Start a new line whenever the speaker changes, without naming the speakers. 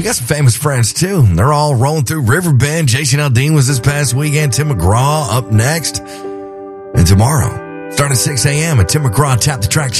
We got some famous friends, too. They're all rolling through Riverbend. Jason Aldean was this past weekend. Tim McGraw up next. And tomorrow, starting at 6 a.m. at Tim McGraw Tap the Track